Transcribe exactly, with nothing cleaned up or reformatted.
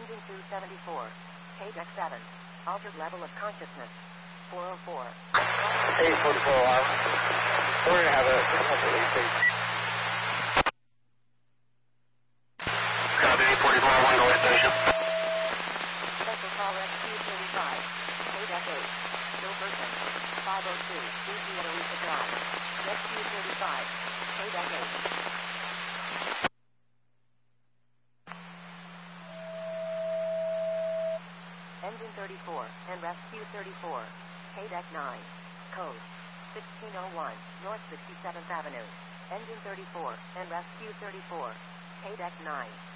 Engine two seventy-four. K-Deck seven. Altered level of consciousness. four oh four. eight forty-four alarm. We're going to have a release. Copy, eight forty-four, one go ahead, station. Special call Rescue thirty-five. K-Deck eight. No person. five oh two. D C at Alicia Drive. Rescue thirty-five. K-Deck eight. Engine thirty-four and Rescue thirty-four. K-Deck nine. Code sixteen oh one, North sixty-seventh Avenue. Engine thirty-four and Rescue thirty-four. K-Deck nine.